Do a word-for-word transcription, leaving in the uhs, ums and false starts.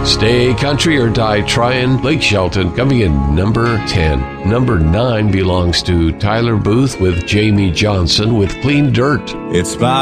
Stay Country or Die Tryin', Blake Shelton, coming in number ten. Number nine belongs to Tyler Booth with Jamie Johnson with Clean Dirt. It's about